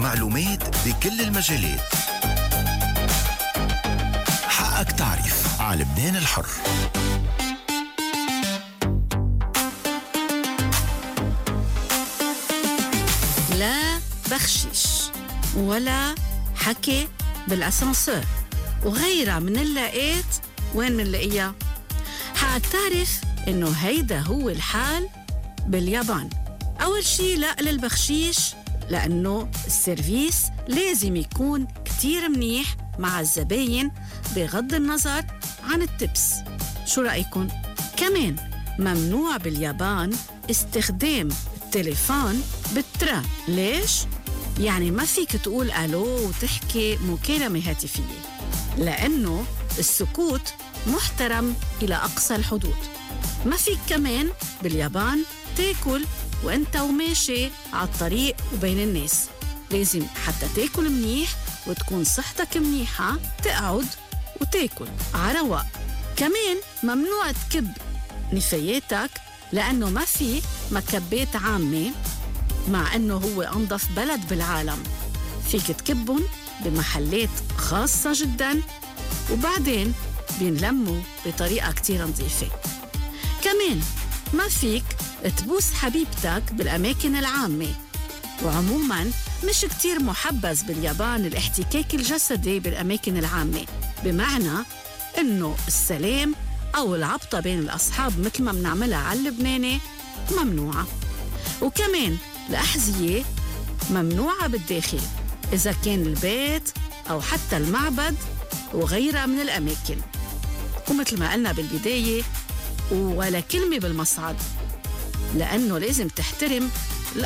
معلومات بكل المجالات. حقك تعرف على لبنان الحر. لا بخشيش ولا حكي بالأسانسور وغيرها من اللاقات. وين منلاقيها؟ حتعرف إنه هيدا هو الحال باليابان. أول شي لا للبخشيش، لأنه السيرفيس لازم يكون كتير منيح مع الزباين بغض النظر عن التبس. شو رأيكم؟ كمان ممنوع باليابان استخدام التليفون بالترا. ليش؟ يعني ما فيك تقول ألو وتحكي مكالمة هاتفية، لأنه السكوت محترم إلى أقصى الحدود. ما فيك كمان باليابان تاكل وانت وماشي على الطريق وبين الناس. لازم حتى تاكل منيح وتكون صحتك منيحة تقعد وتاكل عرواق. كمان ممنوع تكب نفاياتك، لأنه ما في مكبات عامة، مع أنه هو أنظف بلد بالعالم. فيك تكبهم بمحلات خاصة جدا، وبعدين بينلموا بطريقة كتير نظيفة. كمان ما فيك تبوس حبيبتك بالأماكن العامة. وعموما مش كتير محبذ باليابان الاحتكاك الجسدي بالأماكن العامة، بمعنى إنه السلام أو العبطة بين الأصحاب مثل ما بنعملها على اللبناني ممنوعة. وكمان الأحذية ممنوعة بالداخل، إذا كان البيت أو حتى المعبد وغيرها من الأماكن. ومثل ما قلنا بالبداية، ولا كلمة بالمصعد، لأنه لازم تحترم